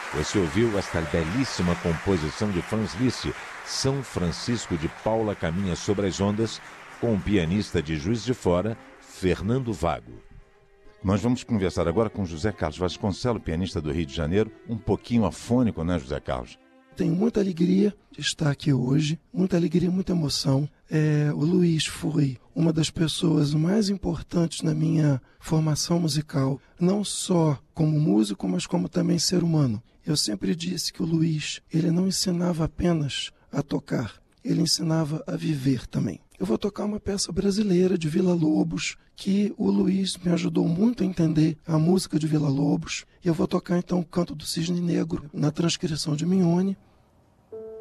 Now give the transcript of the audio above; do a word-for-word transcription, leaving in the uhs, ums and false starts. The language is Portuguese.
Você ouviu esta belíssima composição de Franz Liszt, São Francisco de Paula Caminha sobre as Ondas, com o pianista de Juiz de Fora, Fernando Vago. Nós vamos conversar agora com José Carlos Vasconcelos, pianista do Rio de Janeiro, um pouquinho afônico, né, José Carlos? Tenho muita alegria de estar aqui hoje, muita alegria, muita emoção. É, o Luiz foi uma das pessoas mais importantes na minha formação musical, não só como músico, mas como também ser humano. Eu sempre disse que o Luiz, ele não ensinava apenas a tocar, ele ensinava a viver também. Eu vou tocar uma peça brasileira de Villa-Lobos, que o Luiz me ajudou muito a entender a música de Villa-Lobos. E eu vou tocar então o Canto do Cisne Negro, na transcrição de Mignone.